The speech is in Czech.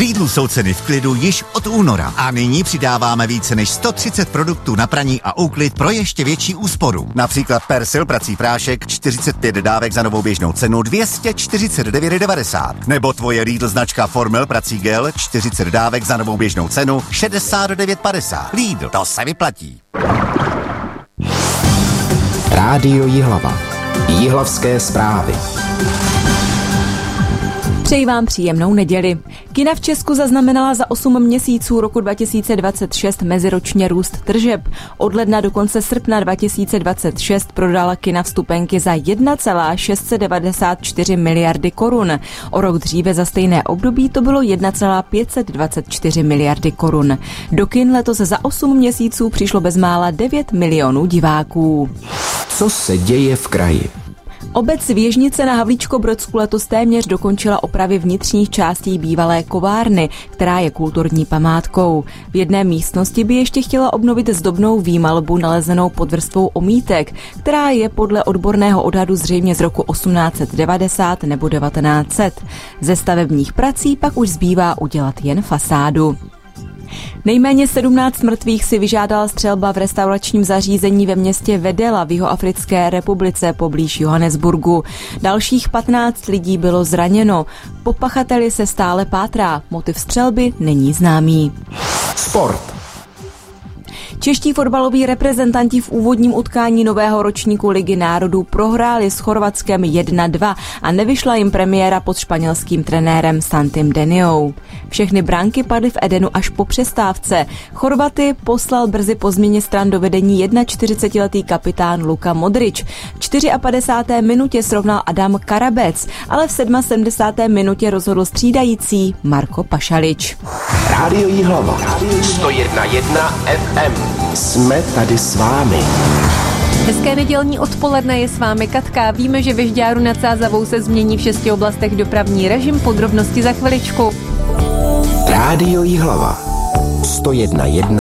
Lidlu jsou ceny v klidu již od února a nyní přidáváme více než 130 produktů na praní a úklid pro ještě větší úsporu. Například Persil prací prášek 45 dávek za novou běžnou cenu 249,90. Nebo tvoje Lidl značka Formel prací gel 40 dávek za novou běžnou cenu 69,50. Lidl, to se vyplatí. Rádio Jihlava. Jihlavské zprávy. Přeji vám příjemnou neděli. Kina v Česku zaznamenala za 8 měsíců roku 2026 meziročně růst tržeb. Od ledna do konce srpna 2026 prodala kina vstupenky za 1,694 miliardy korun. O rok dříve za stejné období to bylo 1,524 miliardy korun. Do kin letos za 8 měsíců přišlo bezmála 9 milionů diváků. Co se děje v kraji? Obec Věžnice na Havlíčkobrodsku letos téměř dokončila opravy vnitřních částí bývalé kovárny, která je kulturní památkou. V jedné místnosti by ještě chtěla obnovit zdobnou výmalbu nalezenou pod vrstvou omítek, která je podle odborného odhadu zřejmě z roku 1890 nebo 1900. Ze stavebních prací pak už zbývá udělat jen fasádu. Nejméně 17 mrtvých si vyžádala střelba v restauračním zařízení ve městě Vedela v Jihoafrické republice poblíž Johannesburgu. Dalších 15 lidí bylo zraněno. Po pachateli se stále pátrá. Motiv střelby není známý. Sport. Čeští fotbaloví reprezentanti v úvodním utkání nového ročníku Ligy národů prohráli s Chorvatskem 1-2 a nevyšla jim premiéra pod španělským trenérem Santim Deniou. Všechny branky padly v Edenu až po přestávce. Chorvaty poslal brzy po změně stran do vedení 41letý kapitán Luka Modrič. V 54. minutě srovnal Adam Karabec, ale v 77. minutě rozhodl střídající Marko Pašalič. Rádio Jihlava. 101,1 FM. Jsme tady s vámi. Hezké nedělní odpoledne, je s vámi Katka. Víme, že ve Žďáru nad Sázavou se změní v 6 oblastech dopravní režim. Podrobnosti za chviličku. Rádio Jihlava. 101,1